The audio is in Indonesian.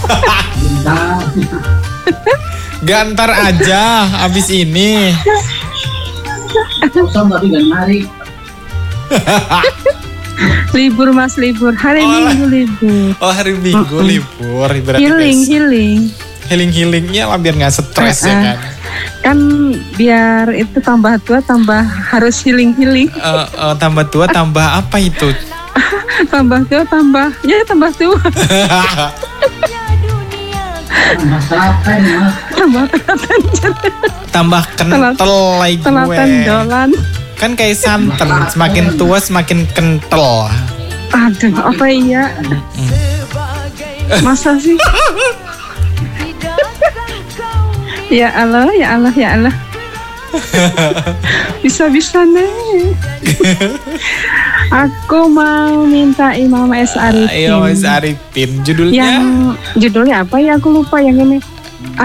Gantar aja abis ini. Kosong tapi gak menarik. Libur mas, libur. Hari Minggu libur. Oh hari Minggu libur. Berarti healing-healingnya lah biar gak stres ya kan. Kan biar itu tambah tua tambah harus healing. Tambah tua tambah apa itu? Tambah tua tambah tua. Tambah kental like gue. Telatan dolan. Kan kayak santan, semakin tua semakin kental. Aduh, apa iya? Masa sih? Ya Allah. Bisa nih. Aku mau minta Imam S. Arifin. Ayo S. Arifin, judulnya? Judulnya apa ya? Aku lupa yang ini.